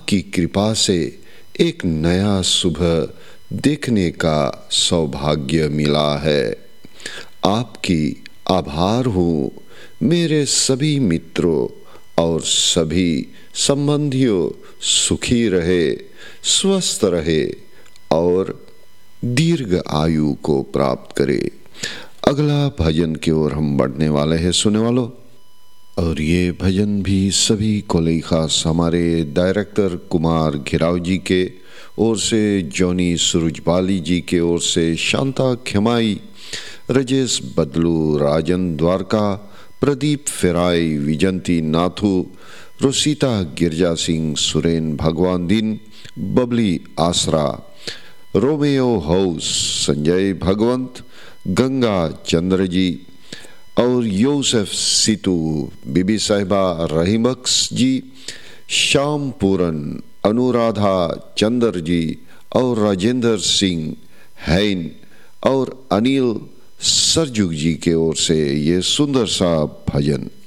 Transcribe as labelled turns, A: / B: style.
A: आपकी कृपा से एक नया सुबह देखने का सौभाग्य मिला है। आपकी आभार हूँ। मेरे सभी मित्रों और सभी संबंधियों सुखी रहे, स्वस्थ रहे और दीर्घ आयु को प्राप्त करे। अगला भजन की ओर हम बढ़ने वाले हैं सुने वालों, और ये भजन भी सभी कोलई खास हमारे डायरेक्टर कुमार घिराव जी के ओर से, जॉनी सुरजबाली जी के ओर से, शांता खेमाई, रजेश बदलू, राजन द्वारका, प्रदीप फेराई, विजंती नाथू, रोसिता गिरजा सिंह, सुरेन भगवान दिन, बबली आसरा, रोमेओ हाउस, संजय भगवंत, गंगा चंद्र जी और यूसुफ सीतू, बीबी साहिबा रहीमक्स जी, श्याम पूरन, अनुराधा चंद्र जी और राजेंद्र सिंह हैन और अनिल सरजुग जी के ओर से ये सुंदर सा भजन।